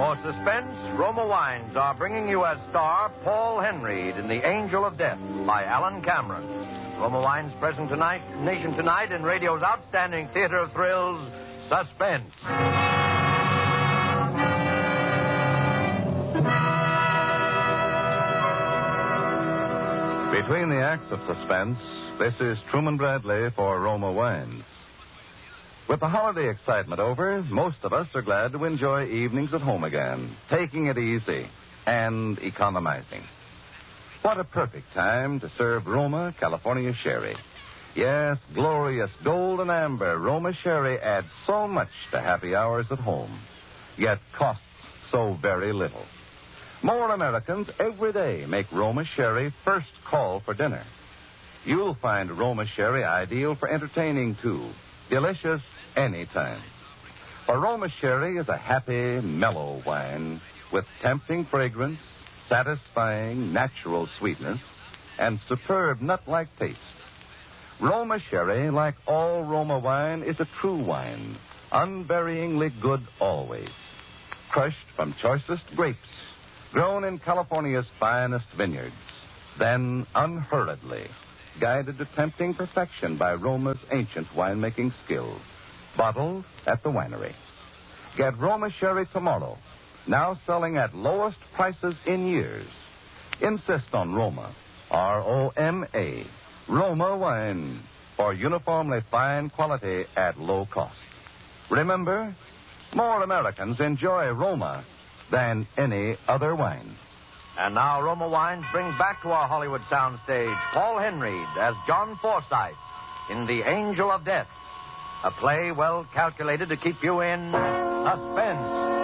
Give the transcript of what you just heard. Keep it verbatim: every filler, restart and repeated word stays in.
For suspense, Roma Wines are bringing you as star Paul Henry in The Angel of Death by Alan Cameron. Roma Wines present tonight, nation tonight in radio's outstanding theater of thrills, Suspense. Between the acts of suspense, this is Truman Bradley for Roma Wines. With the holiday excitement over, most of us are glad to enjoy evenings at home again, taking it easy and economizing. What a perfect time to serve Roma California Sherry. Yes, glorious golden amber Roma Sherry adds so much to happy hours at home, yet costs so very little. More Americans every day make Roma Sherry first call for dinner. You'll find Roma Sherry ideal for entertaining, too. Delicious anytime. For Roma Sherry is a happy, mellow wine with tempting fragrance, satisfying, natural sweetness, and superb nut-like taste. Roma Sherry, like all Roma wine, is a true wine, unvaryingly good always. Crushed from choicest grapes, grown in California's finest vineyards, then unhurriedly guided to tempting perfection by Roma's ancient winemaking skills. Bottled at the winery. Get Roma Sherry tomorrow, now selling at lowest prices in years. Insist on Roma, R O M A, Roma wine, for uniformly fine quality at low cost. Remember, more Americans enjoy Roma than any other wine. And now Roma Wines brings back to our Hollywood soundstage Paul Henry as John Forsythe in The Angel of Death, a play well calculated to keep you in suspense.